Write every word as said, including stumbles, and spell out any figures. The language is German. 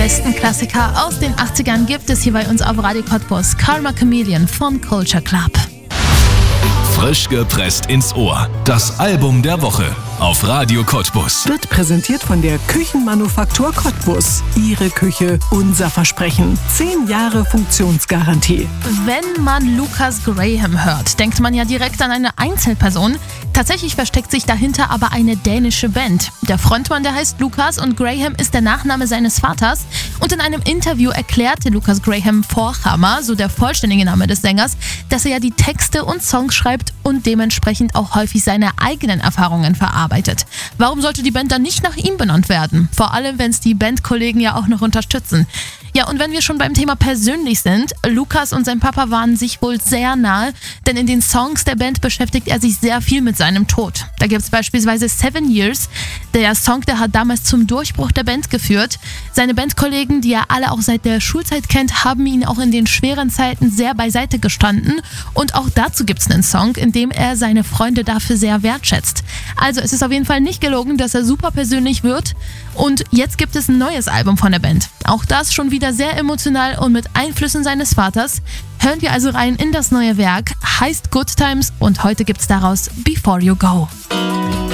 besten Klassiker aus den achtzigern gibt es hier bei uns auf Radio Cottbus. Karma Chameleon von Culture Club. Frisch gepresst ins Ohr. Das Album der Woche auf Radio Cottbus. Wird präsentiert von der Küchenmanufaktur Cottbus. Ihre Küche, unser Versprechen. Zehn Jahre Funktionsgarantie. Wenn man Lucas Graham hört, denkt man ja direkt an eine Einzelperson. Tatsächlich versteckt sich dahinter aber eine dänische Band. Der Frontmann, der heißt Lucas und Graham ist der Nachname seines Vaters. Und in einem Interview erklärte Lucas Graham Vorhammer, so der vollständige Name des Sängers, dass er ja die Texte und Songs schreibt und dementsprechend auch häufig seine eigenen Erfahrungen verarbeitet. Warum sollte die Band dann nicht nach ihm benannt werden? Vor allem, wenn es die Bandkollegen ja auch noch unterstützen. Ja, und wenn wir schon beim Thema persönlich sind, Lucas und sein Papa waren sich wohl sehr nahe, denn in den Songs der Band beschäftigt er sich sehr viel mit seinem Tod. Da gibt es beispielsweise Seven Years, der Song, der hat damals zum Durchbruch der Band geführt. Seine Bandkollegen, die er alle auch seit der Schulzeit kennt, haben ihn auch in den schweren Zeiten sehr beiseite gestanden. Und auch dazu gibt es einen Song, in dem er seine Freunde dafür sehr wertschätzt. Also es ist auf jeden Fall nicht gelogen, dass er super persönlich wird. Und jetzt gibt es ein neues Album von der Band. Auch das schon wieder sehr emotional und mit Einflüssen seines Vaters. Hören wir also rein in das neue Werk, heißt Good Times und heute gibt's daraus Before You Go.